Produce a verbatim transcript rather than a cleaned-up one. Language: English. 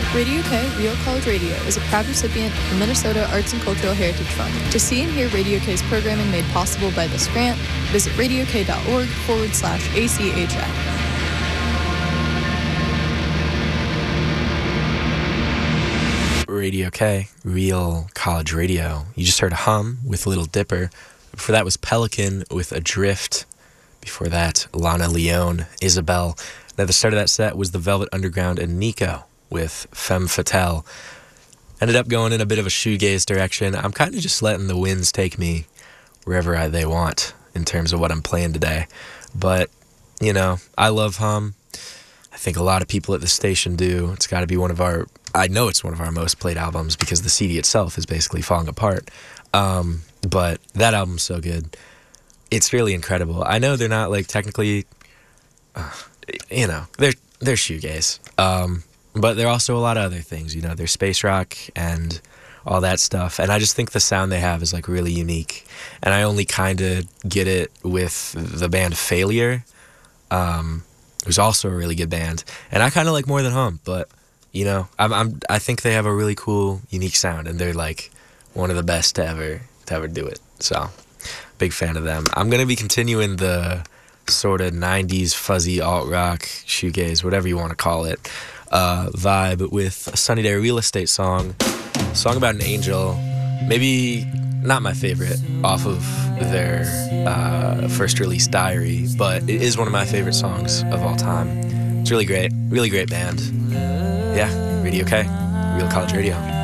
Radio K, Real College Radio, is a proud recipient of the Minnesota Arts and Cultural Heritage Fund. To see and hear Radio K's programming made possible by this grant, visit radiok.org forward slash ACHF. Radio K, Real College Radio. You just heard Hum with Little Dipper. Before that was Pelican with Adrift. Before that, Lana Leone, Isabel. Now the start of that set was the Velvet Underground and Nico with Femme Fatale. Ended up going in a bit of a shoegaze direction. I'm kind of just letting the winds take me wherever I, they want in terms of what I'm playing today. But, you know, I love Hum. I think a lot of people at the station do. It's got to be one of our... I know it's one of our most played albums because the C D itself is basically falling apart. Um, but that album's so good. It's really incredible. I know they're not, like, technically... Uh, you know, they're, they're shoegaze. Um... But there are also a lot of other things, you know, there's space rock and all that stuff. And I just think the sound they have is, like, really unique. And I only kind of get it with the band Failure, um, who's also a really good band. And I kind of like More Than Hum, but, you know, I'm, I'm, I think they have a really cool, unique sound. And they're, like, one of the best to ever, to ever do it. So, big fan of them. I'm going to be continuing the sort of nineties fuzzy alt-rock, shoegaze, whatever you want to call it, Uh, vibe with a Sunny Day Real Estate song, song about an angel, maybe not my favorite off of their uh, first release Diary, but it is one of my favorite songs of all time. It's really great, really great band. Yeah, Radio K, Real College Radio.